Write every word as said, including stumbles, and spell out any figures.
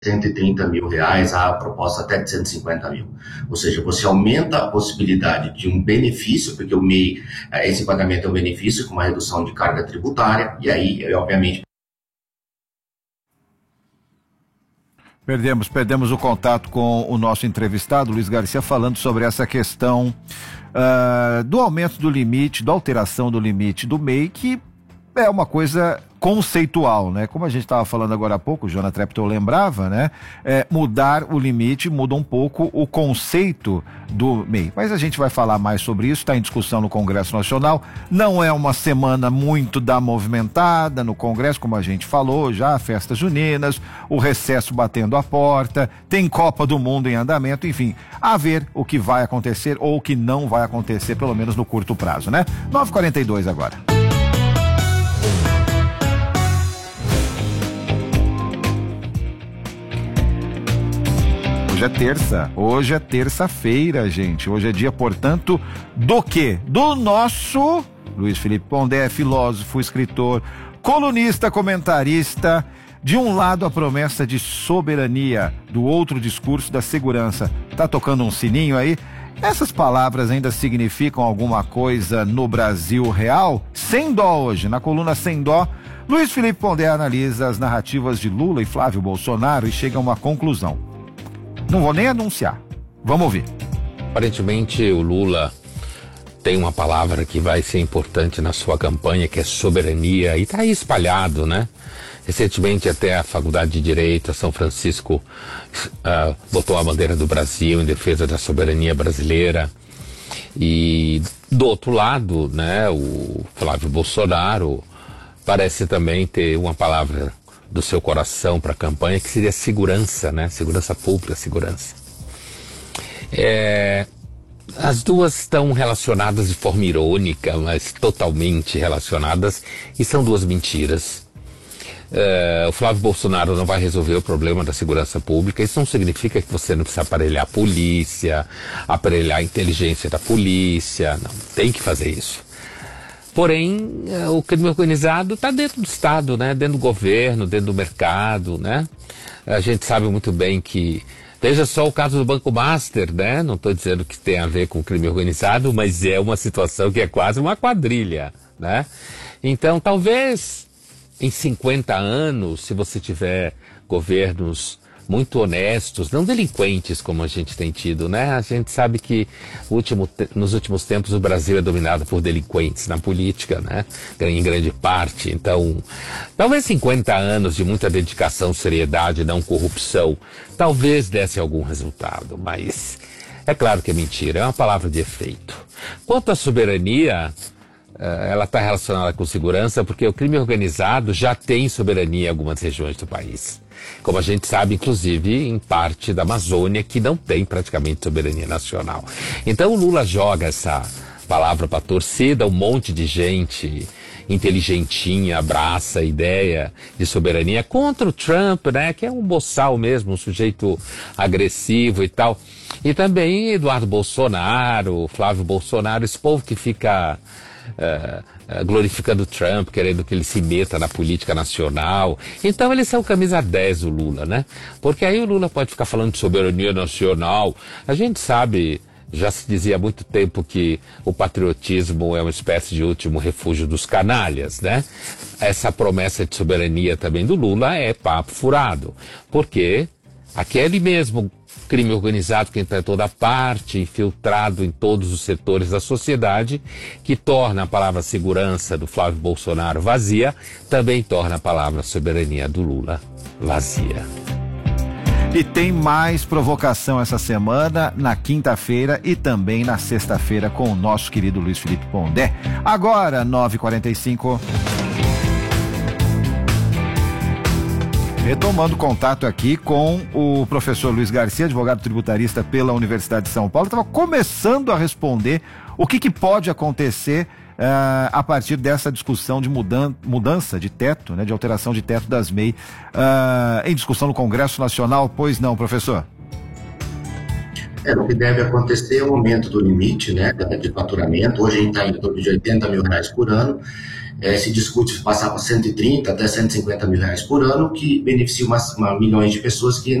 cento e trinta mil reais, a proposta até de cento e cinquenta mil. Ou seja, você aumenta a possibilidade de um benefício, porque o M E I, esse pagamento é um benefício com uma redução de carga tributária, e aí, obviamente... Perdemos, perdemos o contato com o nosso entrevistado, Luiz Garcia, falando sobre essa questão uh, do aumento do limite, da alteração do limite do M E I, que é uma coisa conceitual, né? Como a gente estava falando agora há pouco, o Jonathan Treptow lembrava, né? É, mudar o limite muda um pouco o conceito do M E I. Mas a gente vai falar mais sobre isso, está em discussão no Congresso Nacional. Não é uma semana muito da movimentada no Congresso, como a gente falou já, festas juninas, o recesso batendo a porta, tem Copa do Mundo em andamento, enfim, a ver o que vai acontecer ou o que não vai acontecer, pelo menos no curto prazo, né? nove e quarenta e dois agora. Hoje é terça, hoje é terça-feira, gente. Hoje é dia, portanto, do quê? Do nosso Luiz Felipe Pondé, filósofo, escritor, colunista, comentarista. De um lado, a promessa de soberania, do outro, o discurso da segurança. Tá tocando um sininho aí? Essas palavras ainda significam alguma coisa no Brasil real? Sem dó hoje, na coluna Sem Dó, Luiz Felipe Pondé analisa as narrativas de Lula e Flávio Bolsonaro e chega a uma conclusão. Não vou nem anunciar. Vamos ouvir. Aparentemente, o Lula tem uma palavra que vai ser importante na sua campanha, que é soberania, e está aí espalhado, né? Recentemente, até a Faculdade de Direito, a São Francisco, uh, botou a bandeira do Brasil em defesa da soberania brasileira. E, do outro lado, né, o Flávio Bolsonaro parece também ter uma palavra do seu coração para a campanha, que seria segurança, né? Segurança pública, segurança. É, as duas estão relacionadas de forma irônica, mas totalmente relacionadas, e são duas mentiras. É, o Flávio Bolsonaro não vai resolver o problema da segurança pública. Isso não significa que você não precisa aparelhar a polícia, aparelhar a inteligência da polícia, não, tem que fazer isso. Porém, o crime organizado está dentro do Estado, né? Dentro do governo, dentro do mercado, né? A gente sabe muito bem que... Veja só o caso do Banco Master, né? Não estou dizendo que tem a ver com crime organizado, mas é uma situação que é quase uma quadrilha, né? Então, talvez em cinquenta anos, se você tiver governos muito honestos, não delinquentes como a gente tem tido, né? A gente sabe que último, nos últimos tempos o Brasil é dominado por delinquentes na política, né? Em grande parte. Então, talvez cinquenta anos de muita dedicação, seriedade, não corrupção, talvez desse algum resultado, mas é claro que é mentira, é uma palavra de efeito. Quanto à soberania, ela está relacionada com segurança, porque o crime organizado já tem soberania em algumas regiões do país. Como a gente sabe, inclusive, em parte da Amazônia, que não tem praticamente soberania nacional. Então o Lula joga essa palavra para a torcida, um monte de gente inteligentinha abraça a ideia de soberania contra o Trump, né, que é um boçal mesmo, um sujeito agressivo e tal. E também Eduardo Bolsonaro, Flávio Bolsonaro, esse povo que fica... Uh, uh, glorificando o Trump, querendo que ele se meta na política nacional. Então eles são camisa dez, o Lula, né? Porque aí o Lula pode ficar falando de soberania nacional. A gente sabe, já se dizia há muito tempo que o patriotismo é uma espécie de último refúgio dos canalhas, né? Essa promessa de soberania também do Lula é papo furado, porque aquele mesmo crime organizado que entra em toda parte, infiltrado em todos os setores da sociedade, que torna a palavra segurança do Flávio Bolsonaro vazia, também torna a palavra soberania do Lula vazia. E tem mais provocação essa semana, na quinta-feira e também na sexta-feira, com o nosso querido Luiz Felipe Pondé. Agora, nove e quarenta e cinco. Retomando contato aqui com o professor Luiz Garcia, advogado tributarista pela Universidade de São Paulo, estava começando a responder o que, que pode acontecer uh, a partir dessa discussão de mudan mudança de teto, né, de alteração de teto das M E I, uh, em discussão no Congresso Nacional. Pois não, professor? É, o que deve acontecer é o aumento do limite, né, de faturamento. Hoje a gente está em torno de oitenta mil reais por ano. é, se discute passar para cento e trinta até cento e cinquenta mil reais por ano, que beneficia umas, uma, milhões de pessoas que